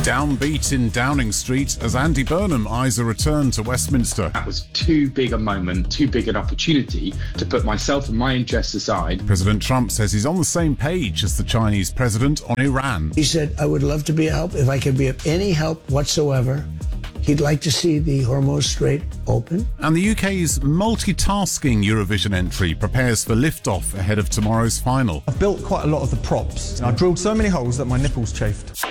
Downbeat in Downing Street as Andy Burnham eyes a return to Westminster. That was too big a moment, too big an opportunity to put myself and my interests aside. President Trump says he's on the same page as the Chinese president on Iran. He said, I would love to be a help. If I could be of any help whatsoever, he'd like to see the Hormuz Strait open. And the UK's multitasking Eurovision entry prepares for liftoff ahead of tomorrow's final. I've built quite a lot of the props. I drilled so many holes that my nipples chafed.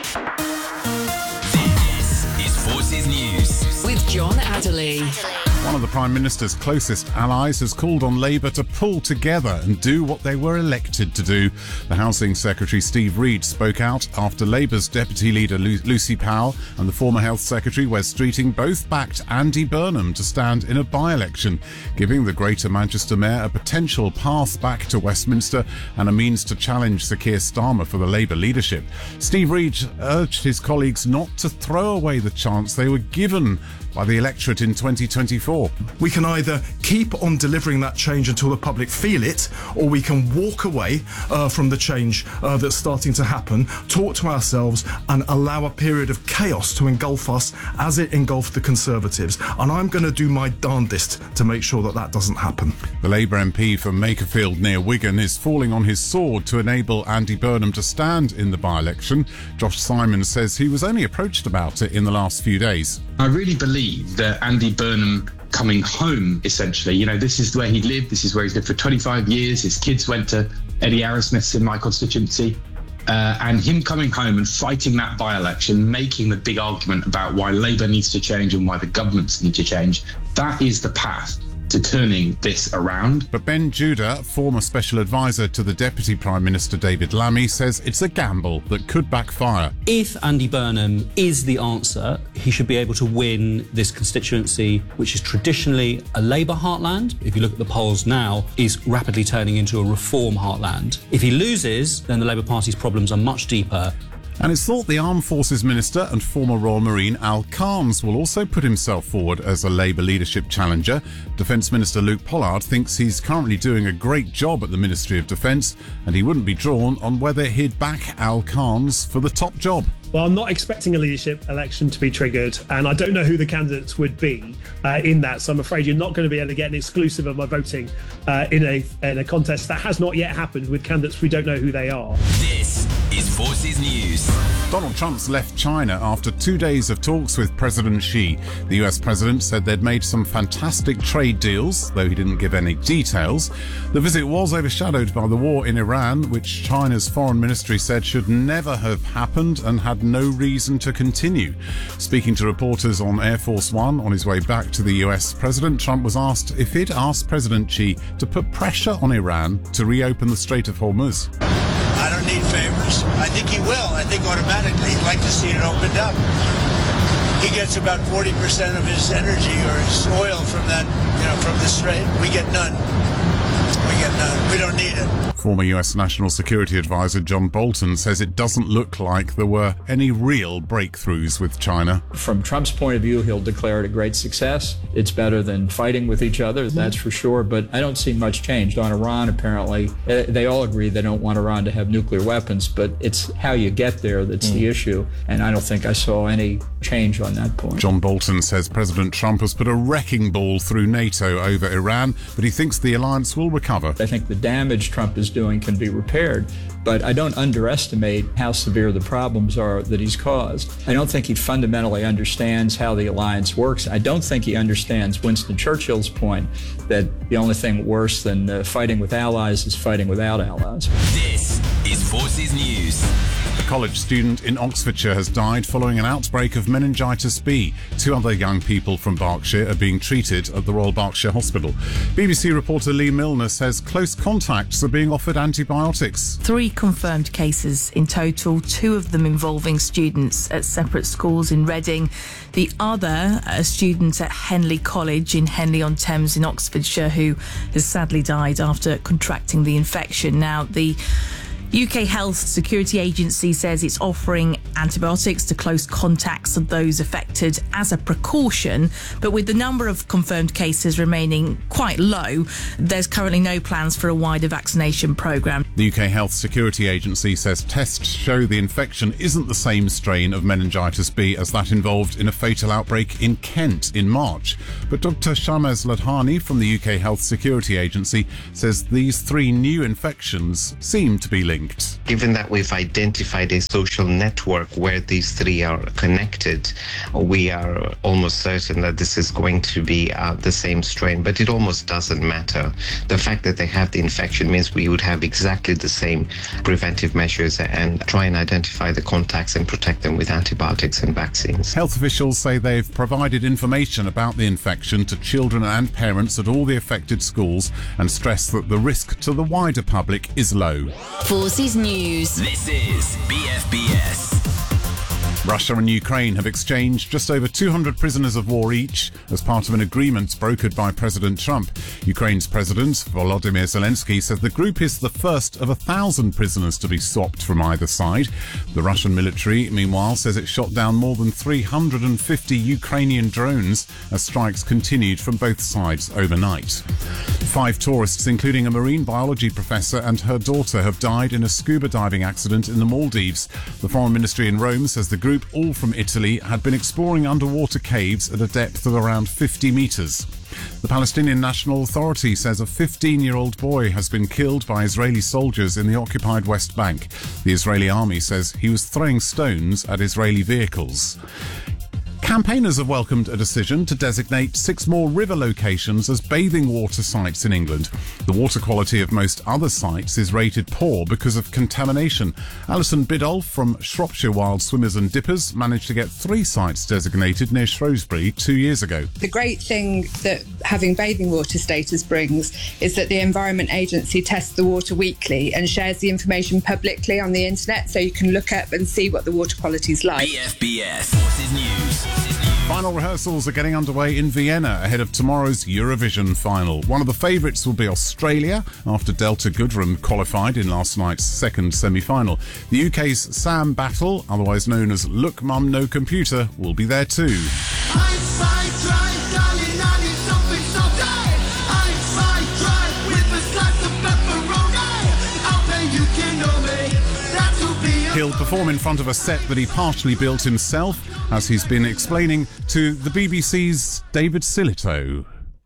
This is Forces News with John Adderley. One of the Prime Minister's closest allies has called on Labour to pull together and do what they were elected to do. The Housing Secretary Steve Reed spoke out after Labour's Deputy Leader Lucy Powell and the former Health Secretary Wes Streeting both backed Andy Burnham to stand in a by-election, giving the Greater Manchester Mayor a potential path back to Westminster and a means to challenge Sir Keir Starmer for the Labour leadership. Steve Reed urged his colleagues not to throw away the chance they were given by the electorate in 2024. We can either keep on delivering that change until the public feel it, or we can walk away from the change that's starting to happen, talk to ourselves and allow a period of chaos to engulf us as it engulfed the Conservatives. And I'm going to do my darndest to make sure that that doesn't happen. The Labour MP from Makerfield near Wigan is falling on his sword to enable Andy Burnham to stand in the by-election. Josh Simons says he was only approached about it in the last few days. I really believe that Andy Burnham coming home, essentially, this is where he lived, this is where he's lived for 25 years. His kids went to Eddie Arrowsmith's in my constituency. And him coming home and fighting that by-election, making the big argument about why Labour needs to change and why the governments need to change, that is the path to turning this around. But Ben Judah, former special advisor to the Deputy Prime Minister David Lammy, says it's a gamble that could backfire. If Andy Burnham is the answer, he should be able to win this constituency, which is traditionally a Labour heartland. If you look at the polls now, is rapidly turning into a Reform heartland. If he loses, then the Labour Party's problems are much deeper. And it's thought the Armed Forces Minister and former Royal Marine Al Carnes will also put himself forward as a Labour leadership challenger. Defence Minister Luke Pollard thinks he's currently doing a great job at the Ministry of Defence, and he wouldn't be drawn on whether he'd back Al Carnes for the top job. Well, I'm not expecting a leadership election to be triggered, and I don't know who the candidates would be in that. So I'm afraid you're not going to be able to get an exclusive of my voting in a contest that has not yet happened with candidates we don't know who they are. This is Forces News. Donald Trump's left China after 2 days of talks with President Xi. The US president said they'd made some fantastic trade deals, though he didn't give any details. The visit was overshadowed by the war in Iran, which China's foreign ministry said should never have happened and had no reason to continue. Speaking to reporters on Air Force One on his way back to the US, President Trump was asked if he'd asked President Xi to put pressure on Iran to reopen the Strait of Hormuz. I don't need favors. I think he will. I think automatically he'd like to see it opened up. He gets about 40% of his energy or his oil from that, from the strait. We get none. We don't need it. Former US National Security Advisor John Bolton says it doesn't look like there were any real breakthroughs with China. From Trump's point of view, he'll declare it a great success. It's better than fighting with each other, that's for sure, but I don't see much change. On Iran, apparently, they all agree they don't want Iran to have nuclear weapons, but it's how you get there that's the issue, and I don't think I saw any change on that point. John Bolton says President Trump has put a wrecking ball through NATO over Iran, but he thinks the alliance will recover. I think the damage Trump is doing can be repaired, but I don't underestimate how severe the problems are that he's caused. I don't think he fundamentally understands how the alliance works. I don't think he understands Winston Churchill's point that the only thing worse than fighting with allies is fighting without allies. This is Forces News. A college student in Oxfordshire has died following an outbreak of meningitis B. 2 other young people from Berkshire are being treated at the Royal Berkshire Hospital. BBC reporter Lee Milner says close contacts are being offered antibiotics. 3 confirmed cases in total, 2 of them involving students at separate schools in Reading. The other, a student at Henley College in Henley-on-Thames in Oxfordshire, who has sadly died after contracting the infection. Now, the UK Health Security Agency says it's offering antibiotics to close contacts of those affected as a precaution, but with the number of confirmed cases remaining quite low, there's currently no plans for a wider vaccination programme. The UK Health Security Agency says tests show the infection isn't the same strain of meningitis B as that involved in a fatal outbreak in Kent in March. But Dr. Shamaz Ladhani from the UK Health Security Agency says these 3 new infections seem to be linked. Given that we've identified a social network where these 3 are connected, we are almost certain that this is going to be the same strain, but it almost doesn't matter. The fact that they have the infection means we would have exactly the same preventive measures and try and identify the contacts and protect them with antibiotics and vaccines. Health officials say they've provided information about the infection to children and parents at all the affected schools and stress that the risk to the wider public is low. Forces News. This is BFBS. Russia and Ukraine have exchanged just over 200 prisoners of war each as part of an agreement brokered by President Trump. Ukraine's President Volodymyr Zelensky said the group is the first of 1,000 prisoners to be swapped from either side. The Russian military, meanwhile, says it shot down more than 350 Ukrainian drones as strikes continued from both sides overnight. 5 tourists, including a marine biology professor and her daughter, have died in a scuba diving accident in the Maldives. The Foreign Ministry in Rome says the group, all from Italy, had been exploring underwater caves at a depth of around 50 metres. The Palestinian National Authority says a 15-year-old boy has been killed by Israeli soldiers in the occupied West Bank. The Israeli army says he was throwing stones at Israeli vehicles. Campaigners have welcomed a decision to designate 6 more river locations as bathing water sites in England. The water quality of most other sites is rated poor because of contamination. Alison Biddulph from Shropshire Wild Swimmers and Dippers managed to get 3 sites designated near Shrewsbury 2 years ago. The great thing that having bathing water status brings is that the Environment Agency tests the water weekly and shares the information publicly on the internet, so you can look up and see what the water quality is like. BFBS Forces News. Final rehearsals are getting underway in Vienna ahead of tomorrow's Eurovision final. One of the favourites will be Australia after Delta Goodrem qualified in last night's second semi-final. The UK's Sam Battle, otherwise known as Look Mum No Computer, will be there too. He'll perform in front of a set that he partially built himself, as he's been explaining to the BBC's David Silito.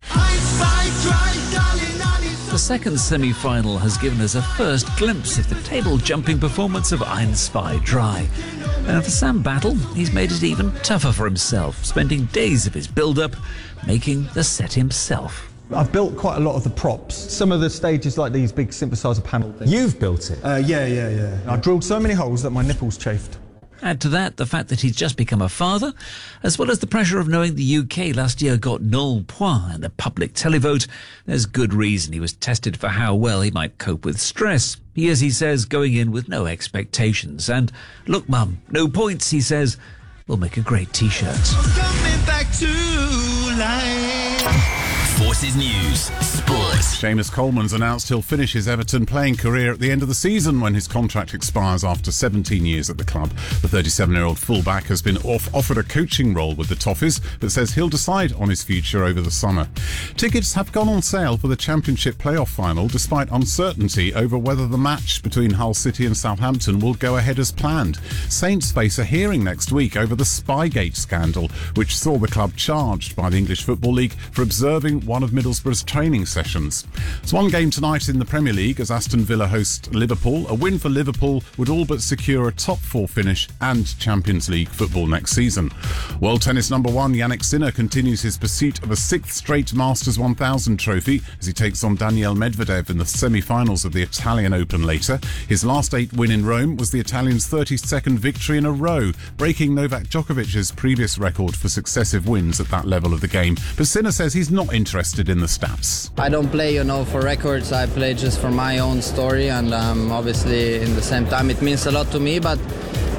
The second semi-final has given us a first glimpse of the table-jumping performance of Ein, Zwei, Drei. And for Sam Battle, he's made it even tougher for himself, spending days of his build-up making the set himself. I've built quite a lot of the props. Some of the stages, like these big synthesizer panel things. You've built it? Yeah. I drilled so many holes that my nipples chafed. Add to that the fact that he's just become a father, as well as the pressure of knowing the UK last year got 0 points in the public televote. There's good reason he was tested for how well he might cope with stress. He is, he says, going in with no expectations. And look, Mum, no points, he says, will make a great T-shirt. Coming back to life. Forces News Sports. Seamus Coleman's announced he'll finish his Everton playing career at the end of the season when his contract expires after 17 years at the club. The 37-year-old fullback has been offered a coaching role with the Toffees, but says he'll decide on his future over the summer. Tickets have gone on sale for the Championship playoff final despite uncertainty over whether the match between Hull City and Southampton will go ahead as planned. Saints face a hearing next week over the Spygate scandal, which saw the club charged by the English Football League for observing one of Middlesbrough's training sessions. It's one game tonight in the Premier League as Aston Villa host Liverpool. A win for Liverpool would all but secure a top 4 finish and Champions League football next season. World Tennis number 1 Jannik Sinner continues his pursuit of a 6th straight Masters 1000 trophy as he takes on Daniil Medvedev in the semi-finals of the Italian Open later. His last 8 win in Rome was the Italian's 32nd victory in a row, breaking Novak Djokovic's previous record for successive wins at that level of the game. But Sinner says he's not interested in the stats. I don't play, for records. I play just for my own story, and obviously in the same time it means a lot to me, but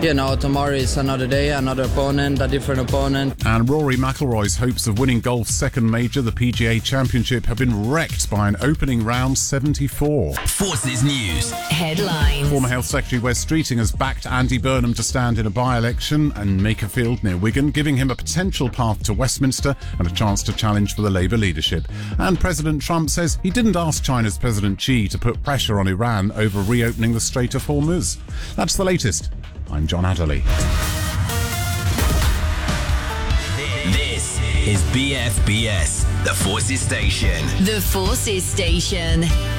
tomorrow is another day, another opponent, a different opponent. And Rory McIlroy's hopes of winning golf's second major, the PGA Championship, have been wrecked by an opening round 74. Forces News. Headlines. Former Health Secretary Wes Streeting has backed Andy Burnham to stand in a by-election in Makerfield near Wigan, giving him a potential path to Westminster and a chance to challenge for the Labour leadership. And President Trump says he didn't ask China's President Xi to put pressure on Iran over reopening the Strait of Hormuz. That's the latest. I'm John Adderley. This is BFBS, the Forces Station. The Forces Station.